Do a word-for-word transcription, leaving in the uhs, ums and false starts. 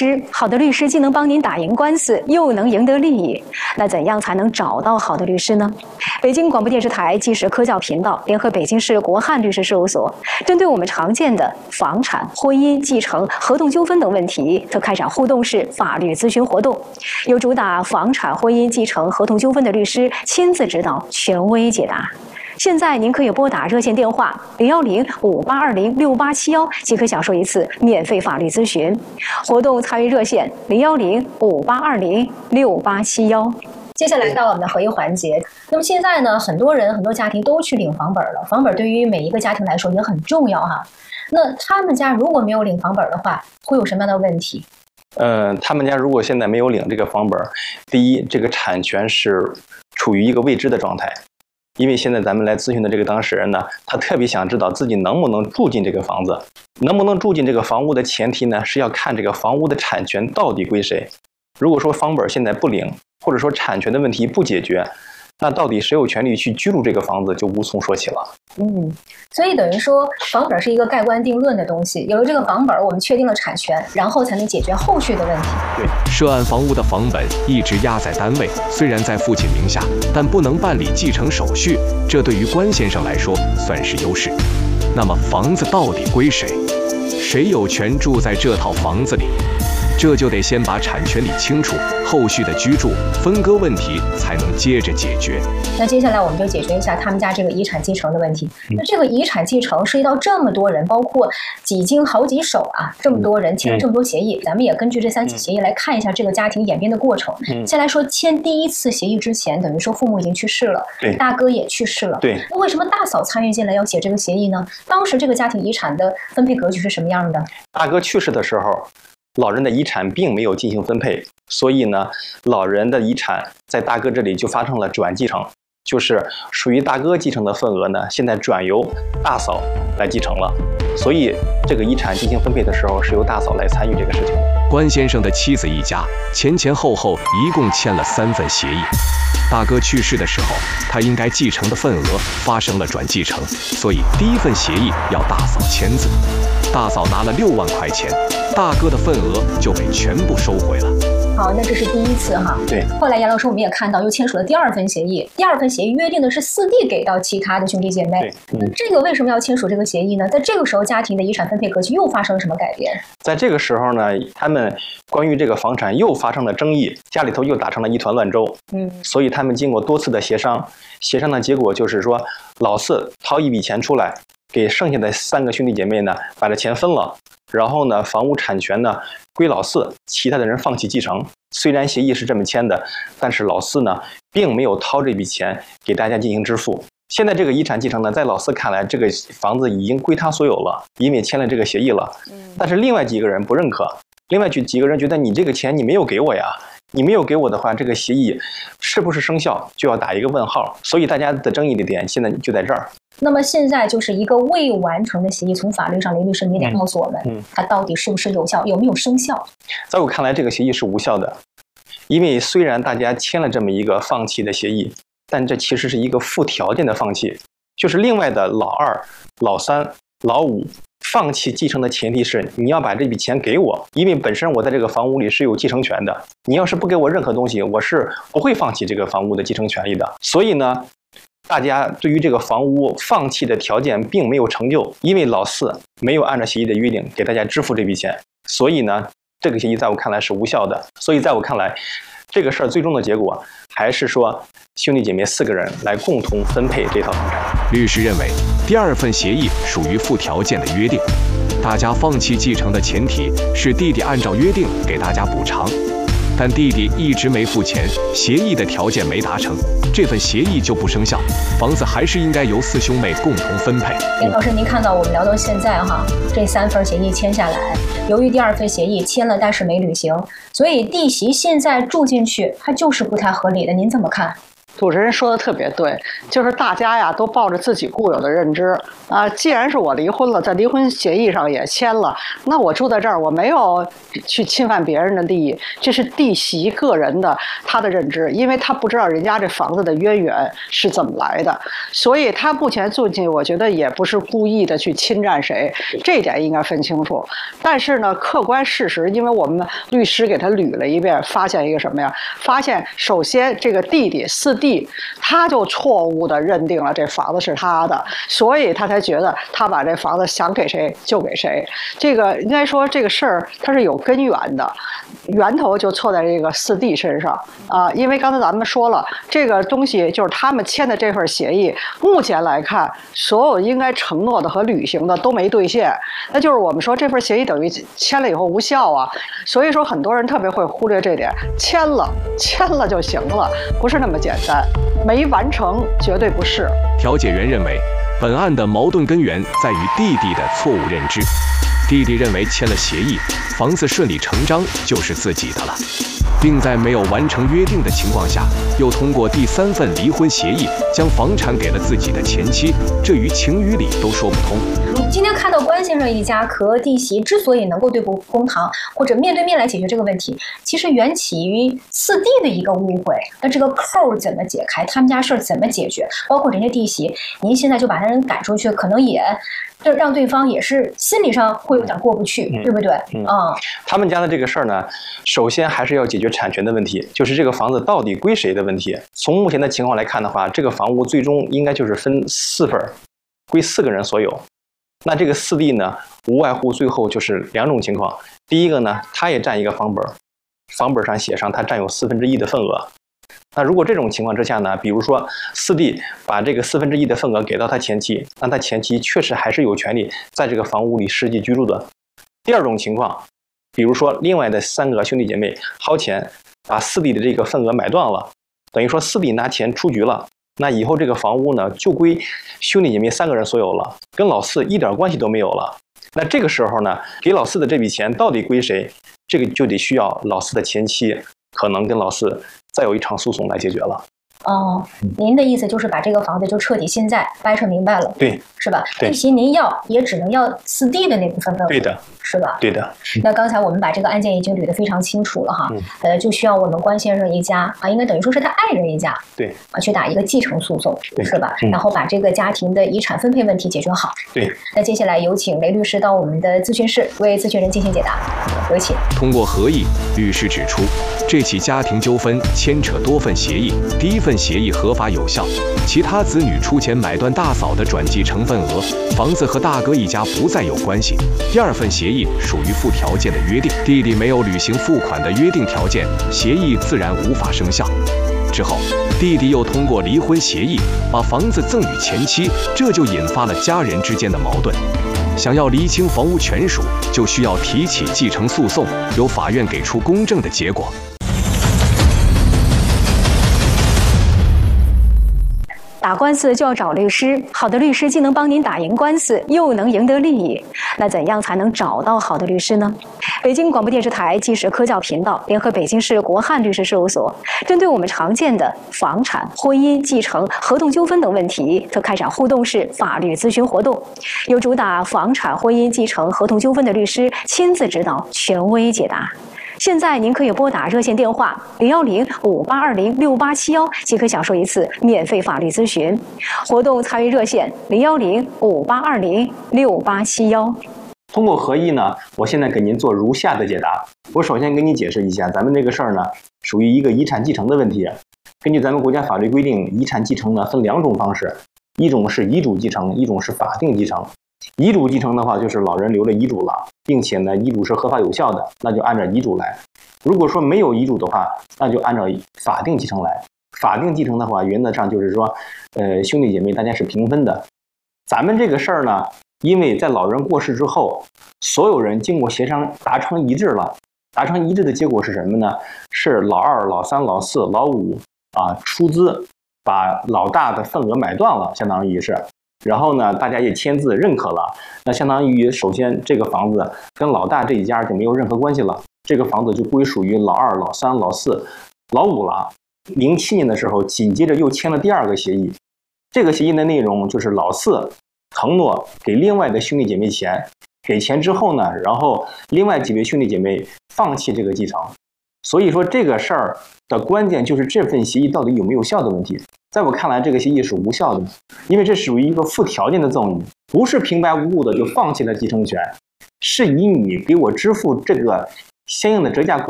师，好的律师既能帮您打赢官司，又能赢得利益。那怎样才能找到好的律师呢？北京广播电视台纪实科教频道联合北京市国汉律师事务所，针对我们常见的房产、婚姻、继承、合同纠纷等问题，特开展互动式法律咨询活动，由主打房产、婚姻、继承、合同纠纷的律师亲自指导，权威解答。现在您可以拨打热线电话零幺零五八二零六八七幺，即可享受一次免费法律咨询。活动参与热线零幺零五八二零六八七幺。接下来到我们的合一环节。那么现在呢，很多人、很多家庭都去领房本了。房本对于每一个家庭来说也很重要哈。那他们家如果没有领房本的话，会有什么样的问题？ 嗯，他们家如果现在没有领这个房本，第一，这个产权是处于一个未知的状态。因为现在咱们来咨询的这个当事人呢，他特别想知道自己能不能住进这个房子，能不能住进这个房屋的前提呢，是要看这个房屋的产权到底归谁。如果说房本现在不领，或者说产权的问题不解决，那到底谁有权利去居住这个房子，就无从说起了。 嗯，所以等于说房本是一个盖棺定论的东西，有了这个房本，我们确定了产权，然后才能解决后续的问题。 对， 涉案房屋的房本一直压在单位，虽然在父亲名下，但不能办理继承手续，这对于关先生来说算是优势。那么房子到底归谁？谁有权住在这套房子里？这就得先把产权理清楚，后续的居住分割问题才能接着解决。 那接下来我们就解决一下他们家这个遗产继承的问题。那这个遗产继承涉及到这么多人，包括几经好几手啊，这么多人签了这么多协议，咱们也根据这三起协议来看一下这个家庭演变的过程。先来说签第一次协议之前，等于说父母已经去世了，大哥也去世了。 对， 那为什么大嫂参与进来要写这个协议呢？当时这个家庭遗产的分配格局是什么样的？ 大哥去世的时候，老人的遗产并没有进行分配，所以呢，老人的遗产在大哥这里就发生了转继承，就是属于大哥继承的份额呢，现在转由大嫂来继承了，所以这个遗产进行分配的时候是由大嫂来参与这个事情。 关先生的妻子一家前前后后一共签了三份协议。大哥去世的时候，他应该继承的份额发生了转继承，所以第一份协议要大嫂签字。大嫂拿了六万块钱，大哥的份额就被全部收回了。 好，那这是第一次哈。 对。 后来杨老师我们也看到，又签署了第二份协议。第二份协议约定的是四弟给到其他的兄弟姐妹。 嗯、 那这个为什么要签署这个协议呢？在这个时候，家庭的遗产分配格局又发生了什么改变？ 在这个时候呢，他们关于这个房产又发生了争议，家里头又打成了一团乱粥。嗯。所以他们经过多次的协商，协商的结果就是说，老四掏一笔钱出来，给剩下的三个兄弟姐妹呢把这钱分了，然后呢，房屋产权呢归老四，其他的人放弃继承。虽然协议是这么签的，但是老四呢并没有掏这笔钱给大家进行支付。现在这个遗产继承呢，在老四看来，这个房子已经归他所有了，因为签了这个协议了。但是另外几个人不认可，另外几个人觉得你这个钱你没有给我呀，你没有给我的话，这个协议是不是生效就要打一个问号。所以大家的争议的点现在就在这儿。 那么现在就是一个未完成的协议，从法律上，雷律师你得告诉我们，嗯嗯、它到底是不是有效，有没有生效？ 在我看来，这个协议是无效的，因为虽然大家签了这么一个放弃的协议，但这其实是一个附条件的放弃，就是另外的老二、老三、老五放弃继承的前提是你要把这笔钱给我，因为本身我在这个房屋里是有继承权的，你要是不给我任何东西，我是不会放弃这个房屋的继承权利的。所以呢，大家对于这个房屋放弃的条件并没有成就，因为老四没有按照协议的约定给大家支付这笔钱，所以呢，这个协议在我看来是无效的。所以在我看来，这个事儿最终的结果还是说兄弟姐妹四个人来共同分配这套房产。 律师认为，第二份协议属于附条件的约定，大家放弃继承的前提是弟弟按照约定给大家补偿。但弟弟一直没付钱，协议的条件没达成，这份协议就不生效，房子还是应该由四兄妹共同分配。 林老师，您看到我们聊到现在哈，这三份协议签下来，由于第二份协议签了但是没履行，所以弟媳现在住进去，它就是不太合理的，您怎么看？ 主持人说的特别对，就是大家呀都抱着自己固有的认知啊，既然是我离婚了，在离婚协议上也签了，那我住在这儿，我没有去侵犯别人的利益，这是弟媳个人的他的认知，因为他不知道人家这房子的渊源是怎么来的，所以他目前住进去，我觉得也不是故意的去侵占谁，这一点应该分清楚。但是呢，客观事实，因为我们律师给他捋了一遍，发现一个什么呀？发现首先这个弟弟四弟。他就错误地认定了这房子是他的，所以他才觉得他把这房子想给谁就给谁。这个应该说这个事儿它是有根源的，源头就错在这个四弟身上啊。因为刚才咱们说了，这个东西就是他们签的这份协议，目前来看，所有应该承诺的和履行的都没兑现，那就是我们说这份协议等于签了以后无效啊。所以说很多人特别会忽略这点，签了签了就行了，不是那么简单。没完成绝对不是。 调解员认为，本案的矛盾根源在于弟弟的错误认知。弟弟认为签了协议，房子顺理成章就是自己的了，并在没有完成约定的情况下，又通过第三份离婚协议将房产给了自己的前妻，这于情于理都说不通。 今天看到关先生一家和弟媳之所以能够对簿公堂，或者面对面来解决这个问题，其实缘起于四弟的一个误会。那这个扣怎么解开？他们家事儿怎么解决？包括人家弟媳，您现在就把他人赶出去，可能也这让对方也是心理上会有点过不去，嗯、对不对？ 嗯啊、嗯，他们家的这个事儿呢，首先还是要解决产权的问题，就是这个房子到底归谁的问题。从目前的情况来看的话，这个房屋最终应该就是分四份，归四个人所有。那这个四弟呢，无外乎最后就是两种情况。第一个呢，他也占一个房本，房本上写上他占有四分之一的份额。那如果这种情况之下呢，比如说四弟把这个四分之一的份额给到他前妻，那他前妻确实还是有权利在这个房屋里实际居住的。第二种情况，比如说另外的三个兄弟姐妹薅钱，把四弟的这个份额买断了，等于说四弟拿钱出局了。那以后这个房屋呢，就归兄弟姐妹三个人所有了，跟老四一点关系都没有了。那这个时候呢，给老四的这笔钱到底归谁？这个就得需要老四的前妻可能跟老四再有一场诉讼来解决了。 哦，您的意思就是把这个房子就彻底现在掰扯明白了， 对， 是吧？ 对， 弟媳您要也只能要四弟的那部分份额， 对的， 是吧？ 对的。 那刚才我们把这个案件已经捋得非常清楚了哈， 嗯、 呃，就需要我们关先生一家啊，应该等于说是他爱人一家， 对啊，去打一个继承诉讼，是吧？ 嗯、 然后把这个家庭的遗产分配问题解决好。 对。 那接下来有请雷律师到我们的咨询室为咨询人进行解答，有请。 通过合议，律师指出，这起家庭纠纷牵扯多份协议，第一份协议合法有效，其他子女出钱买断大嫂的转继承份额，房子和大哥一家不再有关系。第二份协议属于附条件的约定，弟弟没有履行付款的约定条件，协议自然无法生效。之后，弟弟又通过离婚协议把房子赠与前妻，这就引发了家人之间的矛盾。想要厘清房屋权属，就需要提起继承诉讼，由法院给出公正的结果。 打官司就要找律师，好的律师既能帮您打赢官司，又能赢得利益。那怎样才能找到好的律师呢？北京广播电视台纪实科教频道联合北京市国汉律师事务所，针对我们常见的房产、婚姻、继承、合同纠纷等问题，特开展互动式法律咨询活动，由主打房产、婚姻、继承、合同纠纷的律师亲自指导，权威解答。现在您可以拨打热线电话零幺零五八二零六八七幺，即可享受一次免费法律咨询。活动参与热线零幺零五八二零六八七幺。 通过合议呢，我现在给您做如下的解答。我首先给你解释一下，咱们这个事儿呢，属于一个遗产继承的问题。根据咱们国家法律规定，遗产继承呢分两种方式，一种是遗嘱继承，一种是法定继承。遗嘱继承的话，就是老人留了遗嘱了，并且呢，遗嘱是合法有效的，那就按照遗嘱来。如果说没有遗嘱的话，那就按照法定继承来。法定继承的话，原则上就是说，呃，兄弟姐妹大家是平分的。咱们这个事儿呢，因为在老人过世之后，所有人经过协商达成一致了，达成一致的结果是什么呢？是老二、老三、老四、老五啊出资把老大的份额买断了，相当于是。然后呢，大家也签字认可了，那相当于首先这个房子跟老大这一家就没有任何关系了，这个房子就归属于老二、老三、老四、老五了。 零七年的时候，紧接着又签了第二个协议。这个协议的内容就是老四承诺给另外的兄弟姐妹钱，给钱之后呢，然后另外几位兄弟姐妹放弃这个继承。所以说这个事儿的关键就是这份协议到底有没有效的问题。在我看来，这个协议是无效的，因为这属于一个附条件的赠与，不是平白无故的就放弃了继承权，是以你给我支付这个相应的折价款